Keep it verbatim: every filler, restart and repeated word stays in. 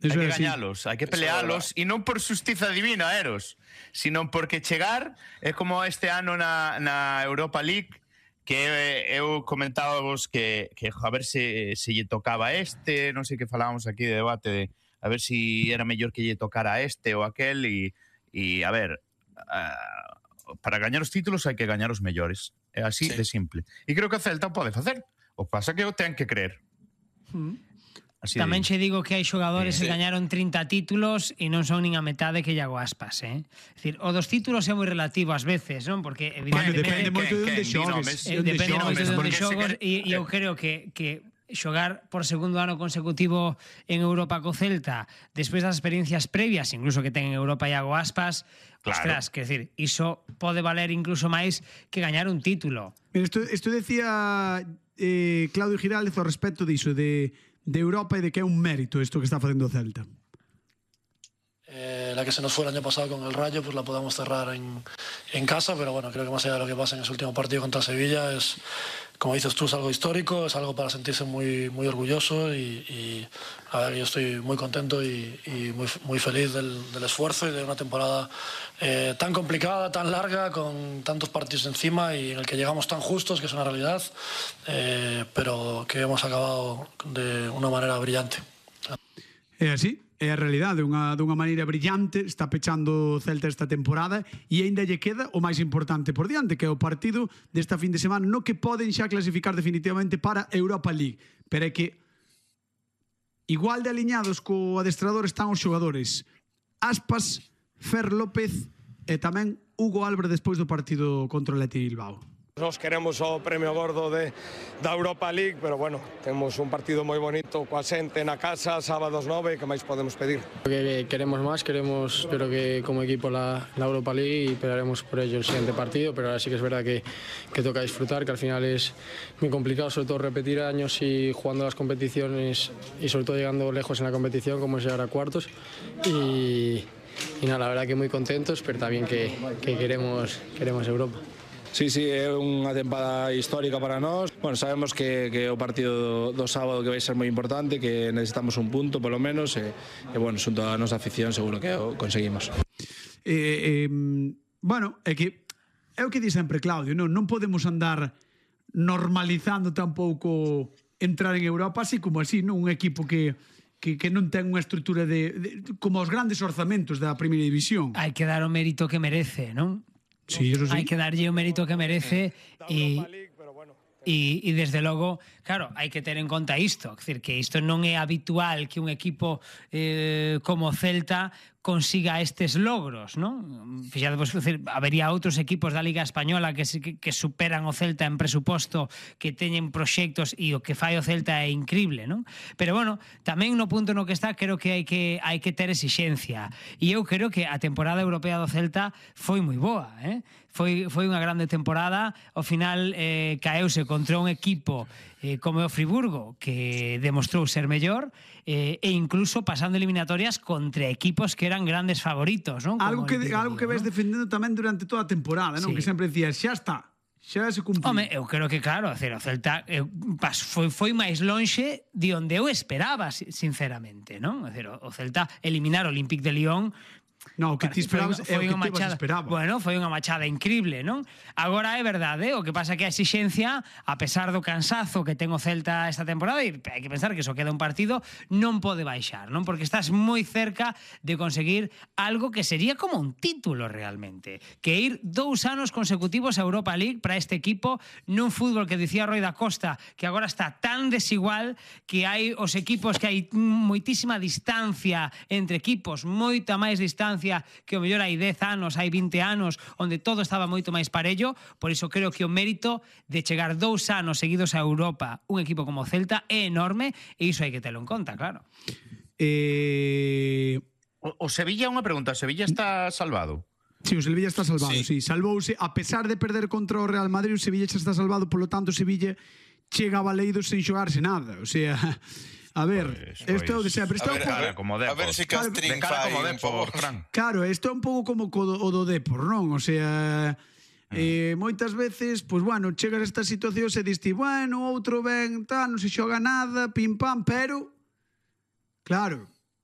Hai que gañalos, hai que pelealos, e non por xustiza divina, Eros, sino porque chegar é como este ano na, na Europa League, que eu comentaba vos que, que a ver se, se lle tocaba este, non sei que falábamos aquí de debate de a ver si era mellor que lle tocara este ou aquel, e, e a ver, uh, para gañar os títulos hai que gañar os mellores, é así sí. de simple, e creo que o Celta pode facer, o pasa que o ten que creer. Mm. Tamén che digo que hai xogadores sí. que gañaron trinta títulos e non son nin a metade que Iago Aspas, eh? É dicir, o dos títulos é moi relativo ás veces, non? Porque evidentemente depende moito de onde xogues, depende moito de onde xogues e eu creo que que xogar por segundo ano consecutivo en Europa co Celta, despois das experiencias previas, incluso que ten en Europa Iago Aspas, claro. Ostras, quer decir, iso pode valer incluso máis que gañar un título. Isto, isto decía eh, Claudio Giraldez ao respecto diso de de Europa e de que é un mérito isto que está facendo o Celta. Eh, la que se nos fue el año pasado con el Rayo, pues la podemos cerrar en, en casa, pero bueno, creo que más allá de lo que pasa en ese último partido contra Sevilla, es, como dices tú, es algo histórico, es algo para sentirse muy, muy orgulloso y, y a ver, yo estoy muy contento y, y muy, muy feliz del, del esfuerzo y de una temporada eh, tan complicada, tan larga, con tantos partidos encima y en el que llegamos tan justos, que es una realidad, eh, pero que hemos acabado de una manera brillante. É así, é a realidade, unha, dunha maneira brillante, está pechando o Celta esta temporada e aínda lle queda o máis importante por diante, que é o partido desta fin de semana no que poden xa clasificar definitivamente para Europa League. Pero é que igual de aliñados co adestrador están os xogadores Aspas, Fer López e tamén Hugo Álvarez despois do partido contra o Athletic Bilbao. Nos queremos o premio gordo de, da Europa League, pero bueno, temos un partido moi bonito coa xente na casa, sábados nove, que máis podemos pedir? Que queremos máis, queremos, espero que como equipo la, la Europa League y pelearemos por ello el siguiente partido, pero ahora sí que es verdad que, que toca disfrutar, que al final es muy complicado, sobre todo repetir años y jugando las competiciones y sobre todo llegando lejos en la competición, como es llegar a cuartos. Y, y nada, la verdad que muy contentos, pero también que, que queremos, queremos Europa. Sí, sí, é unha tempada histórica para nós. Bueno, sabemos que, que o partido do, do sábado que vai ser moi importante, que necesitamos un punto, polo menos, e, e bueno, xunto a nosa afición seguro que o conseguimos. Eh, eh, bueno, é que é o que di sempre Claudio, non, non podemos andar normalizando tampouco entrar en Europa así como así, non? Un equipo que que, que non ten unha estrutura de, de como os grandes orzamentos da primeira división. Hai que dar o mérito que merece, non? Sí, eso sí. Hai que darlle o mérito que merece e E, e desde logo, claro, hai que ter en conta isto, é dicir, que isto non é habitual que un equipo eh, como Celta consiga estes logros, non? Fixade, pues, decir, habería outros equipos da Liga Española que, que, que superan o Celta en presuposto, que teñen proxectos e o que fai o Celta é increíble, non? Pero bueno, tamén no punto no que está, creo que hai que hai que ter exixencia. E eu creo que a temporada europea do Celta foi moi boa, eh? Foi, foi unha grande temporada, ao final eh, caeuse contra un equipo eh, como o Friburgo, que demostrou ser mellor, eh, e incluso pasando eliminatorias contra equipos que eran grandes favoritos, non? Algo que, algo que ves ¿no? defendendo tamén durante toda a temporada, non? Sí. Que sempre decías, xa está, xa se cumpliu. Home, eu creo que claro, o Celta eu, pas, foi, foi máis lonxe de onde eu esperaba, sinceramente, non? O, o Celta eliminar o Olympique de Lyon. No, o que ti esperabas é o que te vas esperaba. Bueno, foi unha machada increíble, non? Agora é verdade, o que pasa que a exixencia, a pesar do cansazo que ten o Celta esta temporada, e hai que pensar que só queda un partido, non pode baixar, non? Porque estás moi cerca de conseguir algo que sería como un título realmente, que ir dous anos consecutivos a Europa League para este equipo nun fútbol que dicía Roi da Costa que agora está tan desigual que hai os equipos que hai moitísima distancia entre equipos, moita máis distancia que o mellor hai dez anos, hai vinte anos, onde todo estaba moito máis parello. Por iso creo que o mérito de chegar dous anos seguidos a Europa un equipo como o Celta é enorme, e iso hai que telo en conta, claro. Eh... O, o Sevilla, unha pregunta, o Sevilla está salvado? Sí, o Sevilla está salvado, sí. sí. Salvouse, a pesar de perder contra o Real Madrid, o Sevilla xa está salvado, polo tanto o Sevilla chega a Baleido sen xogarse nada, o sea... A ver, pues, isto é o de sempre. A ver, a, como a ver se Castrín fai un favor. Claro, isto é un pouco como o do Depor, non? O sea, mm. eh, moitas veces, pois, bueno, chegas a estas situacións e diste, bueno, outro ben, tal, non se xoga nada, pim pam, pero, claro,